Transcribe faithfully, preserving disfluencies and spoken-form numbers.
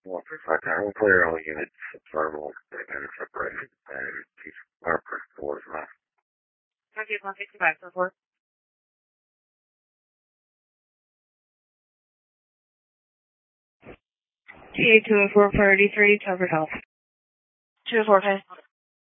one three five tower, clear all units, thermal, and separation, and keep our first floors left. Okay, one sixty-five, so four. T A two oh four thirty-three, Tower Health. two oh four, okay.